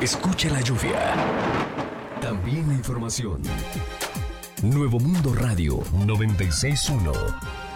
Escucha la lluvia. También la información. Nuevo Mundo Radio 96.1.